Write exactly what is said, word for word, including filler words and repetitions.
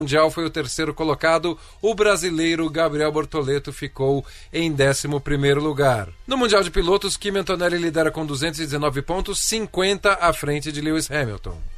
Mundial foi o terceiro colocado, o brasileiro Gabriel Bortoleto ficou em décimo primeiro lugar. No Mundial de Pilotos, Kimi Antonelli lidera com duzentos e dezenove pontos, cinquenta à frente de Lewis Hamilton.